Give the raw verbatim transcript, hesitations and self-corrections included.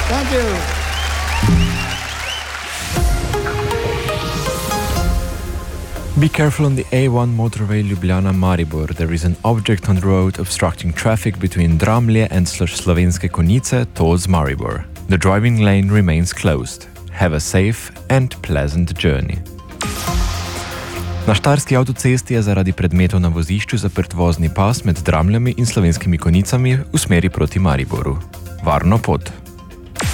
Thank you. Be careful on the A one motorway Ljubljana-Maribor. There is an object on the road obstructing traffic between Dramlje and Slovenske Konjice towards Maribor. The driving lane remains closed. Have a safe and pleasant journey. Na štajerski avtocesti je zaradi predmetov na vozišču zaprt vozni pas med Dramljami in Slovenskimi Konjicami v smeri proti Mariboru. Varno pot!